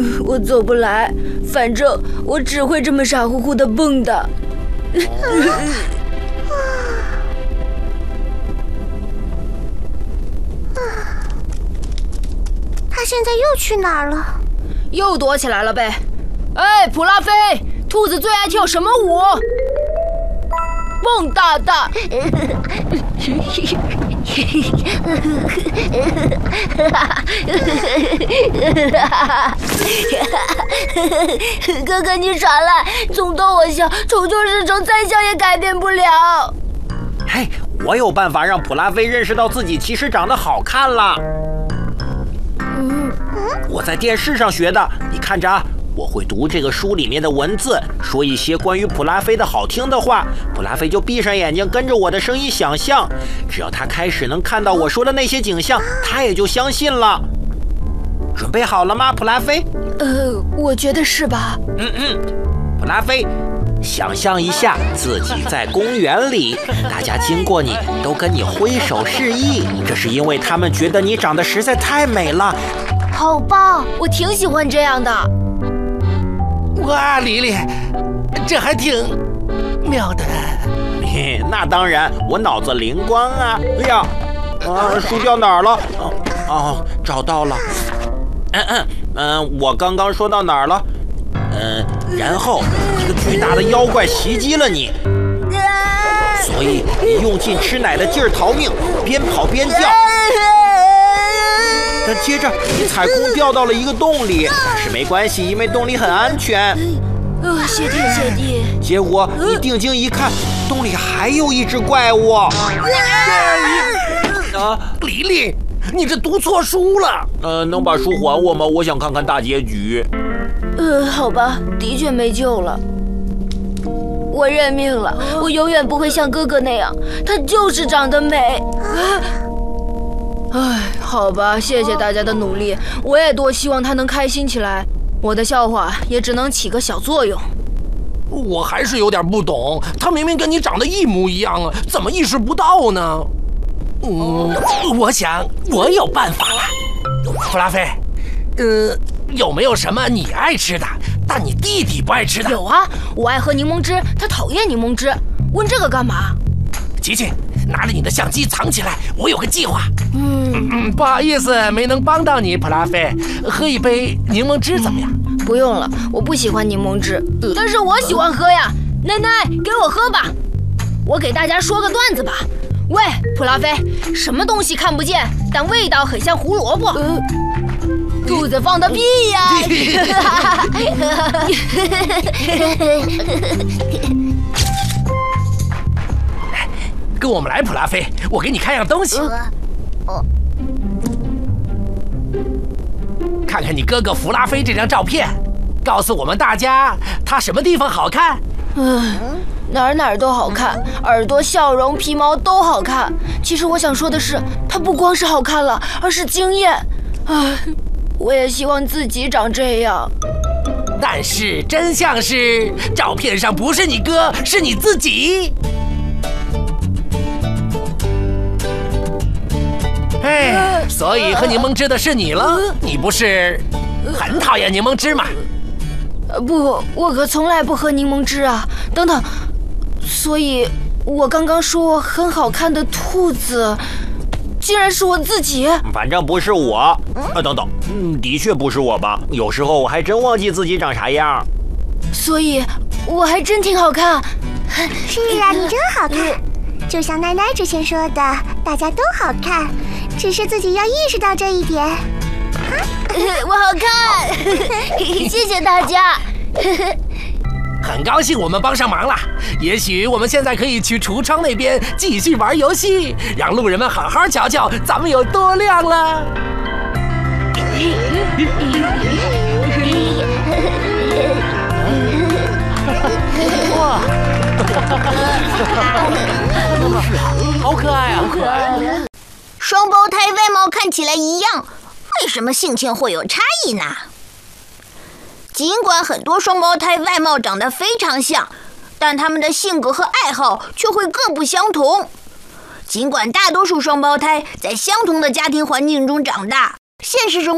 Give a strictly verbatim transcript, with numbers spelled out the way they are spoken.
嗯，我走不来，反正我只会这么傻乎乎的蹦的。 他现在又去哪儿了？ 又躲起来了呗。哎，普拉菲，兔子最爱跳什么舞？蹦大大。哥哥，你耍赖，总逗我笑，丑就是丑，再笑也改变不了。 嘿，我有办法让普拉菲认识到自己其实长得好看了。 嗯， 我在电视上学的，你看着啊。我会读这个书里面的文字，说一些关于普拉菲的好听的话，普拉菲就闭上眼睛跟着我的声音想象，只要他开始能看到我说的那些景象，他也就相信了。准备好了吗，普拉菲？ 呃，我觉得是吧。 嗯嗯，普拉菲，想象一下自己在公园里，大家经过你都跟你挥手示意，这是因为他们觉得你长得实在太美了。 好棒，我挺喜欢这样的。 哇，黎黎，这还挺妙的。 嘿，那当然，我脑子灵光啊！哎呀，啊，书掉哪儿了？哦，哦，找到了。嗯嗯嗯，我刚刚说到哪儿了？嗯，然后一个巨大的妖怪袭击了你，所以你用尽吃奶的劲儿逃命，边跑边叫。但接着你踩空掉到了一个洞里，但是没关系，因为洞里很安全。 呃，谢天谢地。 结果你定睛一看，洞里还有一只怪物。啊， 黎黎，你这读错书了。 呃，能把书还我吗？我想看看大结局。 呃，好吧，的确没救了。我认命了，我永远不会像哥哥那样，他就是长得美。唉，好吧，谢谢大家的努力，我也多希望他能开心起来。我的笑话也只能起个小作用。 我还是有点不懂，他明明跟你长得一模一样啊，怎么意识不到呢？嗯，我想我有办法了。普拉菲，呃，有没有什么你爱吃的，但你弟弟不爱吃的？ 有啊，我爱喝柠檬汁，他讨厌柠檬汁。问这个干嘛？ 琪琪，拿着你的相机藏起来，我有个计划。 嗯嗯，不好意思，没能帮到你，普拉菲。喝一杯柠檬汁怎么样？ 不用了，我不喜欢柠檬汁，呃、但是我喜欢喝呀。奶奶，给我喝吧。我给大家说个段子吧。喂，普拉菲，什么东西看不见，但味道很像胡萝卜？呃、兔子放的屁呀！ 跟我们来，普拉菲，我给你看样东西。 哦， 看看你哥哥弗拉菲这张照片，告诉我们大家他什么地方好看？ 嗯，哪儿哪儿都好看，耳朵、笑容、皮毛都好看。其实我想说的是，他不光是好看了，而是惊艳。唉，我也希望自己长这样。 但是真相是，照片上不是你哥，是你自己。哎，所以喝柠檬汁的是你了，你不是很讨厌柠檬汁吗？ 不，我可从来不喝柠檬汁啊。等等，所以我刚刚说很好看的兔子，竟然是我自己。 反正不是我。啊，等等，嗯，的确不是我吧？有时候我还真忘记自己长啥样。 所以我还真挺好看。 是啊，你真好看。就像奶奶之前说的，大家都好看，只是自己要意识到这一点。啊、 我好看，谢谢大家。 很高兴我们帮上忙了。也许我们现在可以去橱窗那边继续玩游戏，让路人们好好瞧瞧咱们有多亮了。哇！好可爱啊！好可爱！ 双胞胎外貌看起来一样，为什么性情会有差异呢？尽管很多双胞胎外貌长得非常像，但他们的性格和爱好却会各不相同。尽管大多数双胞胎在相同的家庭环境中长大，现实中